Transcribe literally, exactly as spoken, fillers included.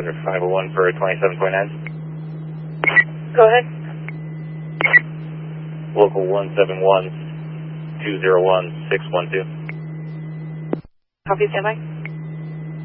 five oh one for twenty-seven point nine. Go ahead. Local one seven one, two zero one, six one two. Copy, standby.